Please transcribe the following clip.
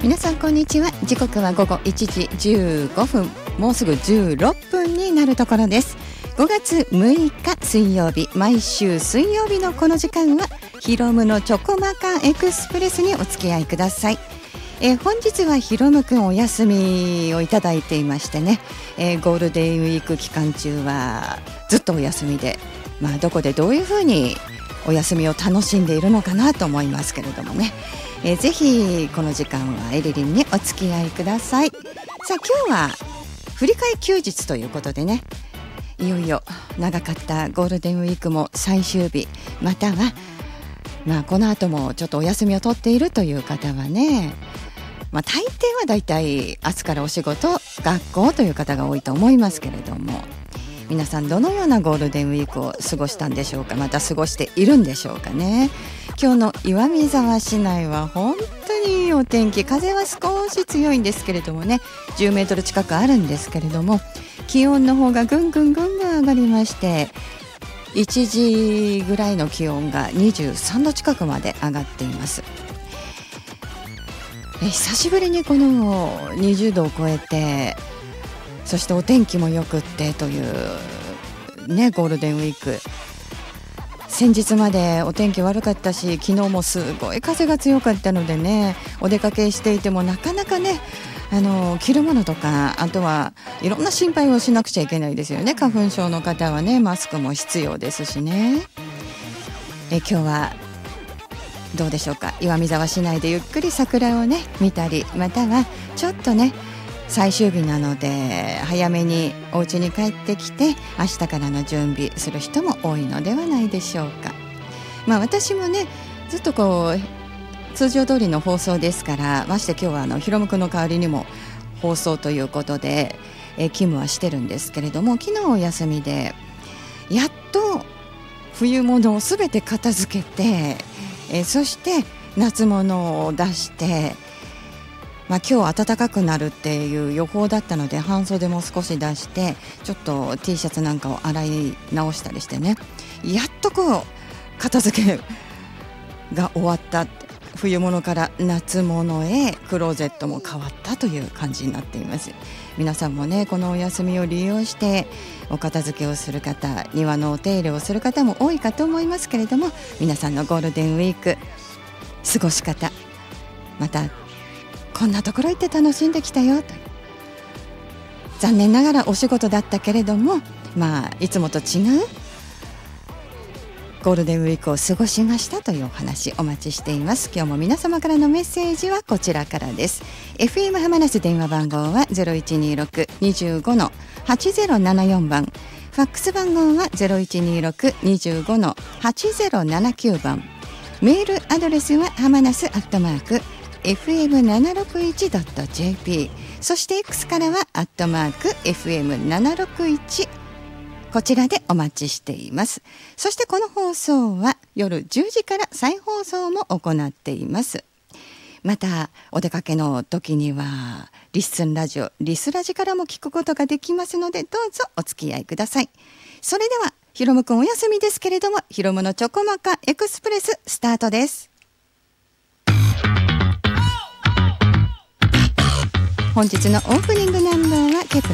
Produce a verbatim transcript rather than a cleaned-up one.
皆さんこんにちは。時刻は午後いちじじゅうごふん、もうすぐじゅうろっぷんになるところです。ごがつむいか水曜日、毎週水曜日のこの時間はヒロムのチョコマカエクスプレスにお付き合いください。えー、本日はヒロムくんお休みをいただいていましてね、えー、ゴールデンウィーク期間中はずっとお休みで、まあ、どこでどういうふうにお休みを楽しんでいるのかなと思いますけれどもね、えー、ぜひこの時間はエリリンにお付き合いください。さあ今日は振り替え休日ということでね、いよいよ長かったゴールデンウィークも最終日、または、まあ、この後もちょっとお休みを取っているという方はね、まあ、大抵はだいたい明日からお仕事学校という方が多いと思いますけれども、皆さんどのようなゴールデンウィークを過ごしたんでしょうか。また過ごしているんでしょうかね。今日の岩見沢市内は本当にいいお天気、風は少し強いんですけれどもね、じゅうメートル近くあるんですけれども、気温の方がぐんぐんぐんぐん上がりまして、いちじぐらいの気温がにじゅうさんど近くまで上がっています。え久しぶりにこのにじゅうどを超えて、そしてお天気もよくってというね、ゴールデンウィーク、先日までお天気悪かったし、昨日もすごい風が強かったのでね、お出かけしていてもなかなかね、あの着るものとか、あとはいろんな心配をしなくちゃいけないですよね。花粉症の方はね、マスクも必要ですしね。え今日はどうでしょうか。岩見沢市内でゆっくり桜をね見たり、またはちょっとね最終日なので早めにお家に帰ってきて明日からの準備する人も多いのではないでしょうか。まあ私もねずっとこう通常通りの放送ですから、まして今日はあのヒロムくんの代わりにも放送ということでえ勤務はしてるんですけれども、昨日お休みでやっと冬物をすべて片付けて、えそして夏物を出して、まあ、今日暖かくなるっていう予報だったので半袖も少し出して、ちょっと T シャツなんかを洗い直したりしてね、やっとこう片付けが終わった。冬物から夏物へクローゼットも変わったという感じになっています。皆さんもねこのお休みを利用してお片付けをする方、庭のお手入れをする方も多いかと思いますけれども、皆さんのゴールデンウィーク過ごし方、またこんなところ行って楽しんできたよという、残念ながらお仕事だったけれども、まあいつもと違うゴールデンウィークを過ごしましたというお話お待ちしています。今日も皆様からのメッセージはこちらからです。 エフエム 浜松電話番号は ゼロいちにろく にじゅうご はちゼロななよん 番、ファックス番号は ゼロいちにろく にじゅうご はちゼロななきゅう 番、メールアドレスは浜那須アットマーク エフエムななろくいちドットジェーピー、 そして X からはアットマーク エフエムななろくいち、こちらでお待ちしています。そしてこの放送は夜じゅうじから再放送も行っています。またお出かけの時にはリッスンラジオ、リスラジからも聞くことができますので、どうぞお付き合いください。それではヒロムくんお休みですけれども、ヒロムのチョコマカエクスプレススタートです。本日のオープニングナンバーはケプ